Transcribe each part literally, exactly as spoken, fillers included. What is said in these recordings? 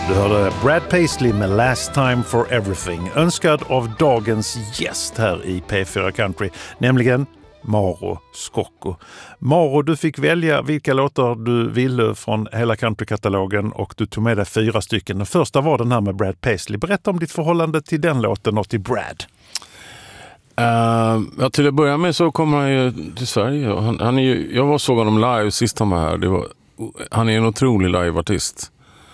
Du hörde Brad Paisley med Last Time for Everything, önskad av dagens gäst här i P fyra Country, nämligen Mauro Scocco. Mauro, du fick välja vilka låtar du ville från hela countrykatalogen och du tog med dig fyra stycken. Den första var den här med Brad Paisley. Berätta om ditt förhållande till den låten och till Brad. Uh, ja, till att börja med så kommer han ju till Sverige. Han, han är ju, jag var såg honom live sist han var här. Det var, han är en otrolig liveartist.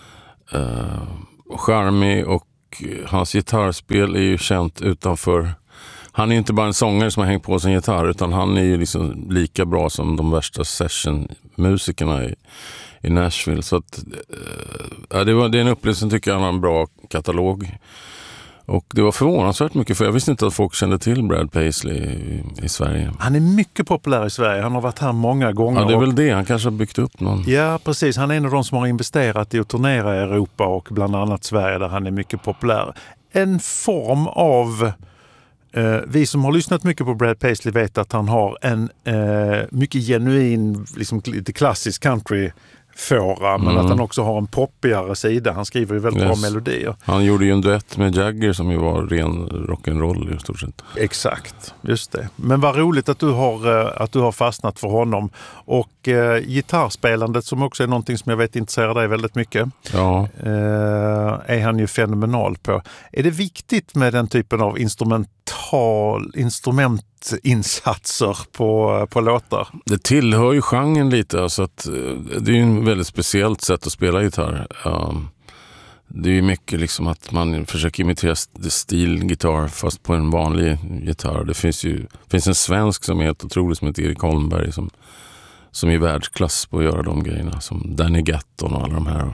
Uh, charmig och hans gitarrspel är ju känt utanför. Han är inte bara en sångare som har hängt på sin gitarr, utan han är ju liksom lika bra som de värsta sessionmusikerna i, i Nashville. Så att, uh, det, var, det är en upplevelse, tycker jag. Han har en bra katalog. Och det var förvånansvärt mycket, för jag visste inte att folk kände till Brad Paisley i, i Sverige. Han är mycket populär i Sverige. Han har varit här många gånger. Ja, det är väl det. Han kanske har byggt upp någon. Ja, precis. Han är en av de som har investerat i att turnera i Europa och bland annat Sverige, där han är mycket populär. En form av... Eh, vi som har lyssnat mycket på Brad Paisley vet att han har en eh, mycket genuin, liksom lite klassisk country fåra, men mm. att han också har en poppigare sida. Han skriver ju väldigt yes. bra melodier. Han gjorde ju en duett med Jagger som ju var ren rock'n'roll i stort sett. Exakt, just det. Men vad roligt att du har, att du har fastnat för honom. Och eh, gitarrspelandet, som också är någonting som jag vet intresserar dig väldigt mycket, ja. eh, är han ju fenomenal på. Är det viktigt med den typen av instrumental instrumentinsatser på, på låtar? Det tillhör ju genren lite, alltså att det är ju en väldigt speciellt sätt att spela gitarr. Um, det är ju mycket liksom att man försöker imitera stilgitarr fast på en vanlig gitarr. Det finns ju finns en svensk som är helt otrolig som heter Erik Holmberg som, som är världsklass på att göra de grejerna, som Danny Gatton och alla de här.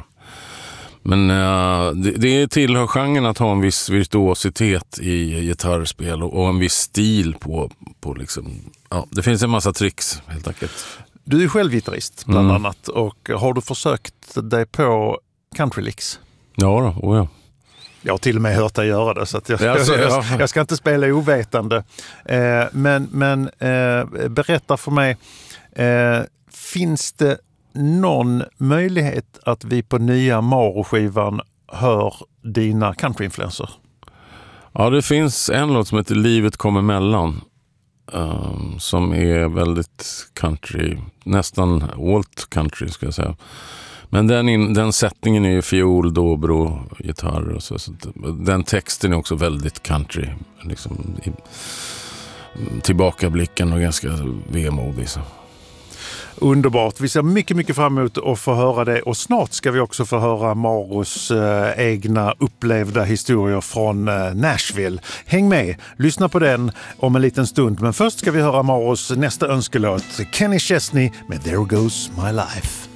Men uh, det, det tillhör genren att ha en viss virtuositet i gitarrspel och, och en viss stil på, på liksom, ja, det finns en massa tricks helt enkelt. Du är själv gitarrist bland mm. annat, och har du försökt dig på country licks? Ja då, oh ja. Jag har till och med hört dig göra det, så att jag, alltså, jag, ja. jag ska inte spela ovetande. Eh, men men eh, berätta för mig, eh, finns det någon möjlighet att vi på nya Mauro-skivan hör dina countryinfluenser? Ja, det finns en låt som heter Livet kommer mellan, um, som är väldigt country, nästan alt country ska jag säga. Men den, in, den sättningen är ju fiol, dobro, gitarr och så, så den texten är också väldigt country, liksom i, tillbakablicken och ganska vemodig så. Underbart. Vi ser mycket, mycket fram emot att få höra det, och snart ska vi också få höra Mauros eh, egna upplevda historier från eh, Nashville. Häng med, lyssna på den om en liten stund, men först ska vi höra Mauros nästa önskelåt, Kenny Chesney med There Goes My Life.